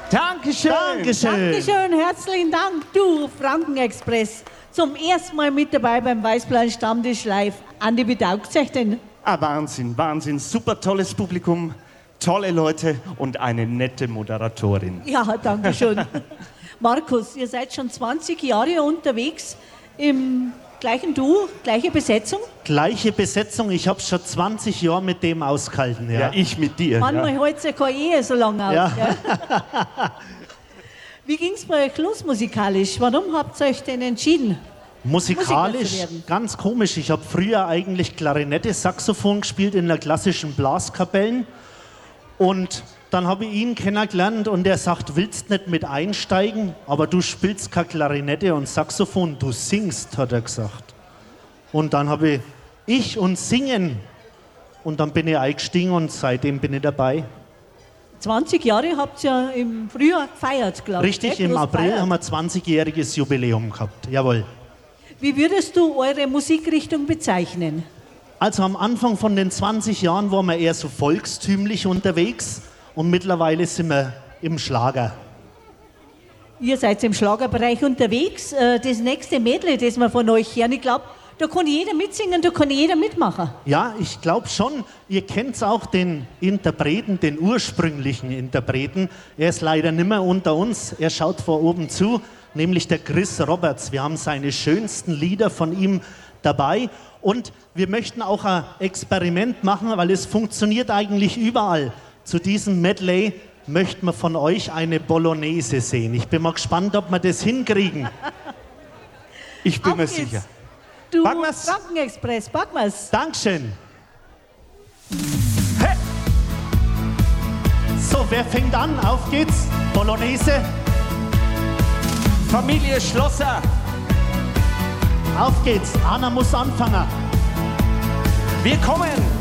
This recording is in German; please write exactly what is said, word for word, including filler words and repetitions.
Dankeschön. Dankeschön. Dankeschön, herzlichen Dank. Du, Frankenexpress, zum ersten Mal mit dabei beim Weißblauen Stammtisch live. Andi, wie taugt euch denn? Ah, Wahnsinn, Wahnsinn. Super tolles Publikum, tolle Leute und eine nette Moderatorin. Ja, danke schön. Markus, ihr seid schon zwanzig Jahre unterwegs im gleichen Duo, gleiche Besetzung? Gleiche Besetzung, ich habe schon zwanzig Jahre mit dem ausgehalten. Ja, Ja, ich mit dir. Manchmal Ja. hält es ja keine Ehe so lange aus. Ja. Gell? Wie ging es bei euch los musikalisch? Warum habt ihr euch denn entschieden? Musiker Musikalisch zu werden. ganz komisch. Ich habe früher eigentlich Klarinette, Saxophon gespielt in der klassischen Blaskapellen. Und dann habe ich ihn kennengelernt und er sagt, willst nicht mit einsteigen, aber du spielst keine Klarinette und Saxophon, du singst, hat er gesagt. Und dann habe ich ich und Singen und dann bin ich eingestiegen und seitdem bin ich dabei. zwanzig Jahre habt ihr im Frühjahr gefeiert, glaube ich. Richtig, gell? im Groß April gefeiert. haben wir zwanzigjähriges Jubiläum gehabt, jawohl. Wie würdest du eure Musikrichtung bezeichnen? Also am Anfang von den zwanzig Jahren waren wir eher so volkstümlich unterwegs und mittlerweile sind wir im Schlager. Ihr seid im Schlagerbereich unterwegs. Äh, Das nächste Medley, das wir von euch hören, ich glaube, da kann jeder mitsingen, da kann jeder mitmachen. Ja, ich glaube schon, ihr kennt auch den Interpreten, den ursprünglichen Interpreten. Er ist leider nicht mehr unter uns, er schaut vor oben zu, nämlich der Chris Roberts. Wir haben seine schönsten Lieder von ihm dabei und wir möchten auch ein Experiment machen, weil es funktioniert eigentlich überall. Zu diesem Medley möchten wir von euch eine Bolognese sehen. Ich bin mal gespannt, ob wir das hinkriegen. Ich bin Auf mir geht's. sicher. Du Packen wir's. Frankenexpress, packen wir's. Dankeschön. Hey. So, wer fängt an? Auf geht's. Bolognese. Familie Schlosser. Auf geht's. Anna muss anfangen. Wir kommen.